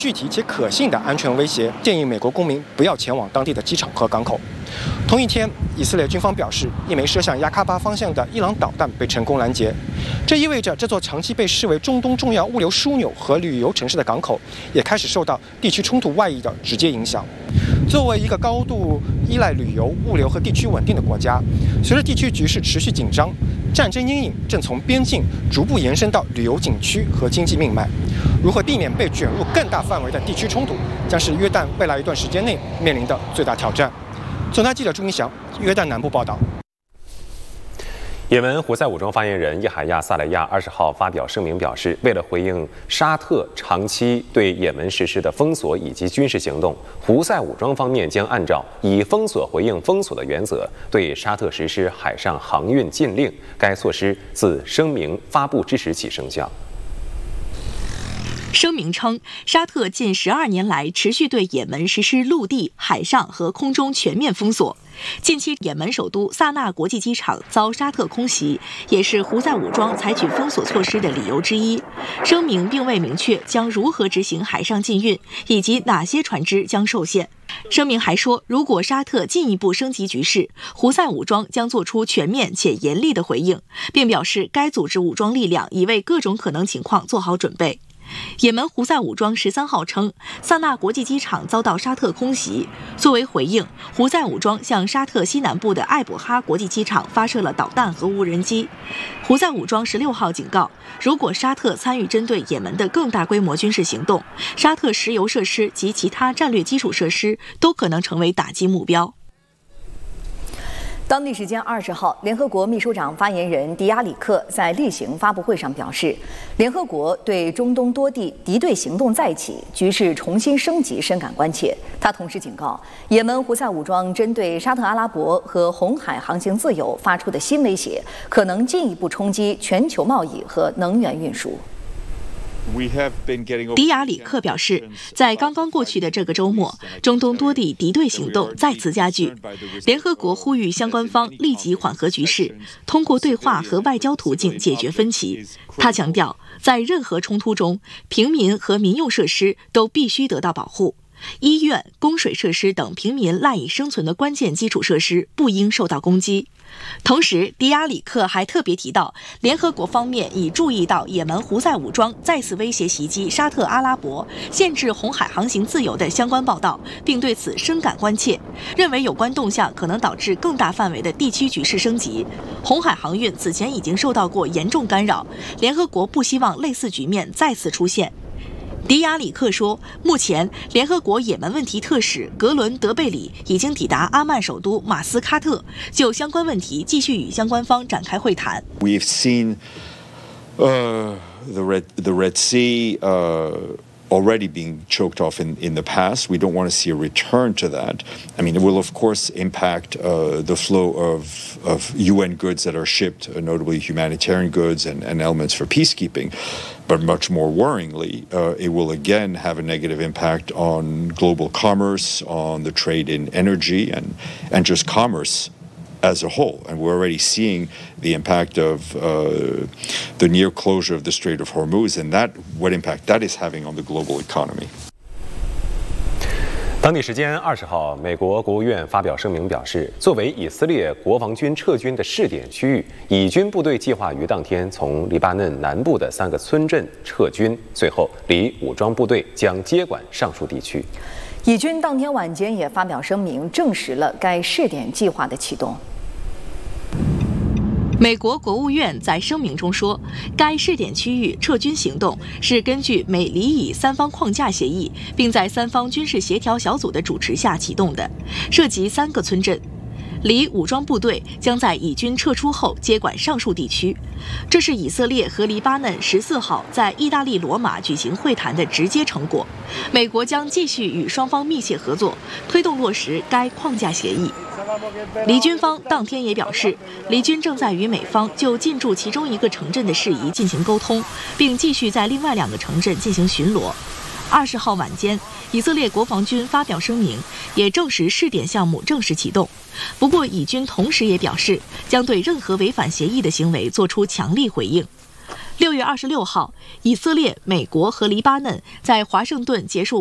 具体且可信的安全威胁，建议美国公民不要前往当地的机场和港口。同一天，以色列军方表示，一枚射向亚喀巴方向的伊朗导弹被成功拦截，这意味着这座长期被视为中东重要物流枢纽和旅游城市的港口，也开始受到地区冲突外溢的直接影响。作为一个高度依赖旅游、物流和地区稳定的国家，随着地区局势持续紧张，战争阴影正从边境逐步延伸到旅游景区和经济命脉。如何避免被卷入更大范围的地区冲突，将是约旦未来一段时间内面临的最大挑战。总台记者朱一翔，约旦南部报道。 也门胡塞武装发言人叶海亚·萨莱亚20号发表声明表示，为了回应沙特长期对也门实施的封锁以及军事行动，胡塞武装方面将按照以封锁回应封锁的原则，对沙特实施海上航运禁令。该措施自声明发布之时起生效。 声明称，沙特近12年来持续对也门实施陆地、海上和空中全面封锁。近期，也门首都萨那国际机场遭沙特空袭，也是胡塞武装采取封锁措施的理由之一。声明并未明确将如何执行海上禁运，以及哪些船只将受限。声明还说，如果沙特进一步升级局势，胡塞武装将做出全面且严厉的回应，并表示该组织武装力量已为各种可能情况做好准备。也门胡塞武装13号称，萨那国际机场遭到沙特空袭。作为回应，胡塞武装向沙特西南部的艾卜哈国际机场发射了导弹和无人机。胡塞武装16号警告，如果沙特参与针对也门的更大规模军事行动，沙特石油设施及其他战略基础设施都可能成为打击目标。 当地时间20号，联合国秘书长发言人迪亚里克在例行发布会上表示，联合国对中东多地敌对行动再起、局势重新升级深感关切。他同时警告，也门胡塞武装针对沙特阿拉伯和红海航行自由发出的新威胁，可能进一步冲击全球贸易和能源运输。 迪亚里克表示，在刚刚过去的这个周末，中东多地敌对行动再次加剧。联合国呼吁相关方立即缓和局势，通过对话和外交途径解决分歧。他强调，在任何冲突中，平民和民用设施都必须得到保护。医院、供水设施等平民赖以生存的关键基础设施不应受到攻击。同时，迪亚里克还特别提到，联合国方面已注意到也门胡塞武装再次威胁袭击沙特阿拉伯、限制红海航行自由的相关报道，并对此深感关切，认为有关动向可能导致更大范围的地区局势升级。红海航运此前已经受到过严重干扰，联合国不希望类似局面再次出现。迪亚里克说，目前联合国也门问题特使格伦德贝里已经抵达阿曼首都马斯喀特，就相关问题继续与相关方展开会谈。 We've seen the Red Sea already being choked off in the past. We don't want to see a return to that. I mean, it will of course impact the flow of UN goods that are shipped, notably humanitarian goods and elements for peacekeeping. But much more worryingly, it will again have a negative impact on global commerce, on the trade in energy, and just commerce as a whole. And we're already seeing the impact of the near closure of the Strait of Hormuz, and what impact that is having on the global economy. 当地时间20号，美国国务院发表声明表示，作为以色列国防军撤军的试点区域，以军部队计划于当天从黎巴嫩南部的3个村镇撤军，随后黎武装部队将接管上述地区。 以军当天晚间也发表声明，证实了该试点计划的启动。 美国国务院在声明中说，该试点区域撤军行动是根据美黎以3方框架协议，并在3方军事协调小组的主持下启动的，涉及3个村镇。黎武装部队将在以军撤出后接管上述地区，这是以色列和黎巴嫩14号在意大利罗马举行会谈的直接成果。美国将继续与双方密切合作，推动落实该框架协议。黎军方当天也表示，黎军正在与美方就进驻其中1个城镇的事宜进行沟通，并继续在另外2个城镇进行巡逻。20号晚间，以色列国防军发表声明，也证实试点项目正式启动。不过，以军同时也表示，将对任何违反协议的行为做出强力回应。 6月26号，以色列、美国和黎巴嫩在华盛顿结束